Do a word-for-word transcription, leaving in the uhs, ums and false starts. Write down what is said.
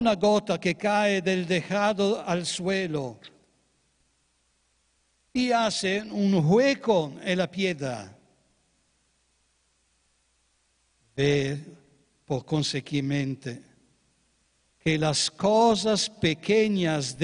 una gota que cae del tejado al suelo y hace un hueco en la piedra. Ve, por consiguiente, que las cosas pequeñas